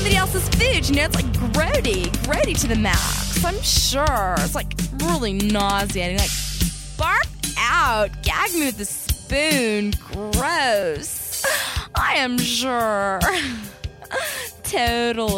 somebody else's food. You know, it's like grody to the max. I'm sure. It's like really nauseating. Like, bark out. Gag me with the spoon. Gross. I am sure. Totally.